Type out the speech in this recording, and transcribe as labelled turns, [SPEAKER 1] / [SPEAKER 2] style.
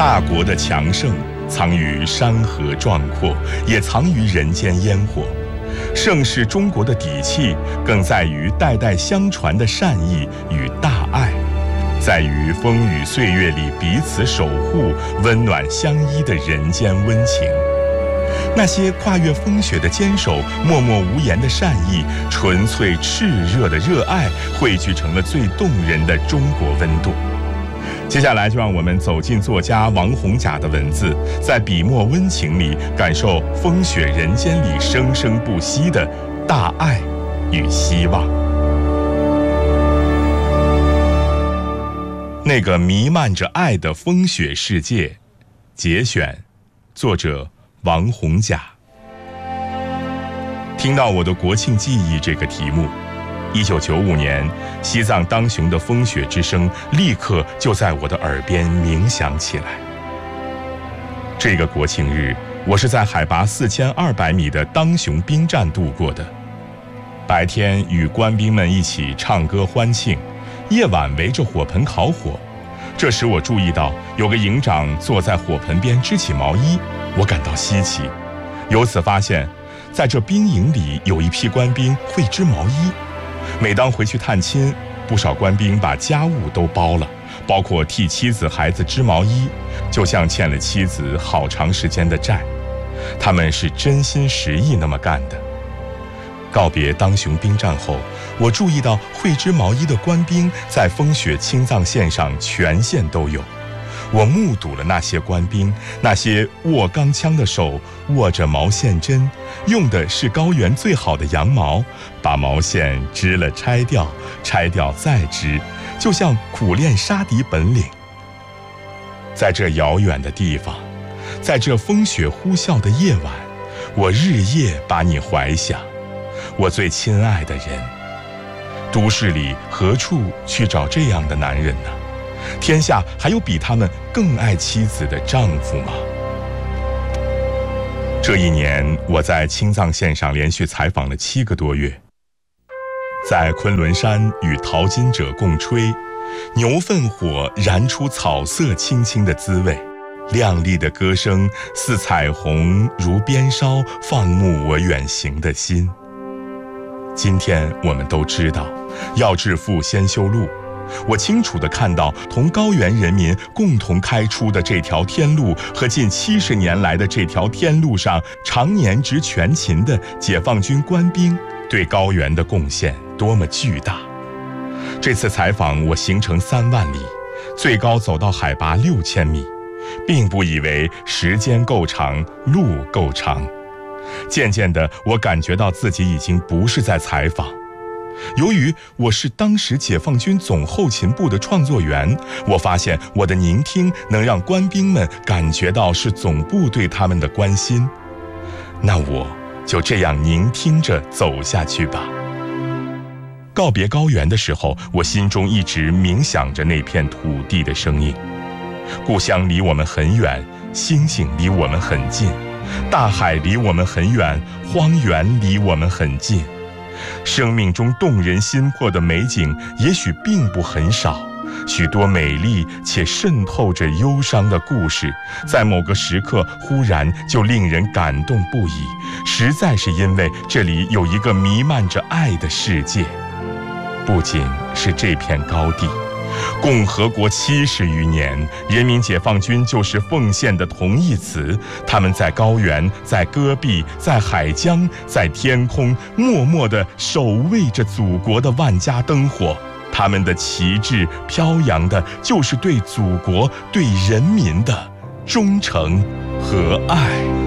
[SPEAKER 1] 大国的强盛藏于山河壮阔，也藏于人间烟火。盛世中国的底气，更在于代代相传的善意与大爱，在于风雨岁月里彼此守护、温暖相依的人间温情。那些跨越风雪的坚守，默默无言的善意，纯粹炽热的热爱，汇聚成了最动人的中国温度。接下来就让我们走进作家王洪甲的文字，在笔墨温情里感受风雪人间里生生不息的大爱与希望。那个弥漫着爱的风雪世界，节选，作者王洪甲。听到我的国庆记忆这个题目，1995年西藏当雄的风雪之声立刻就在我的耳边鸣响起来。这个国庆日，我是在海拔4200米的当雄兵站度过的。白天与官兵们一起唱歌欢庆，夜晚围着火盆烤火。这时我注意到有个营长坐在火盆边织起毛衣，我感到稀奇，由此发现在这兵营里有一批官兵会织毛衣。每当回去探亲，不少官兵把家务都包了，包括替妻子孩子织毛衣，就像欠了妻子好长时间的债。他们是真心实意那么干的。告别当雄兵站后，我注意到会织毛衣的官兵在风雪青藏线上全线都有。我目睹了那些官兵，那些握钢枪的手握着毛线针，用的是高原最好的羊毛，把毛线织了拆掉，拆掉再织，就像苦练杀敌本领。在这遥远的地方，在这风雪呼啸的夜晚，我日夜把你怀想，我最亲爱的人。都市里何处去找这样的男人呢？天下还有比他们更爱妻子的丈夫吗？这一年，我在青藏线上连续采访了7个多月，在昆仑山与淘金者共吹，牛粪火燃出草色青青的滋味，亮丽的歌声似彩虹，如鞭梢，放牧我远行的心。今天我们都知道，要致富先修路。我清楚地看到同高原人民共同开出的这条天路，和近70年来的这条天路上常年执全勤的解放军官兵对高原的贡献多么巨大。这次采访我行程3万里，最高走到海拔6000米，并不以为时间够长，路够长。渐渐的，我感觉到自己已经不是在采访。由于我是当时解放军总后勤部的创作员，我发现我的聆听能让官兵们感觉到是总部对他们的关心。那我就这样聆听着走下去吧。告别高原的时候，我心中一直冥想着那片土地的声音。故乡离我们很远，星星离我们很近，大海离我们很远，荒原离我们很近。生命中动人心魄的美景也许并不很少，许多美丽且渗透着忧伤的故事，在某个时刻忽然就令人感动不已，实在是因为这里有一个弥漫着爱的世界。不仅是这片高地，共和国70余年，人民解放军就是奉献的同义词。他们在高原，在戈壁，在海疆，在天空，默默地守卫着祖国的万家灯火。他们的旗帜飘扬的就是对祖国、对人民的忠诚和爱。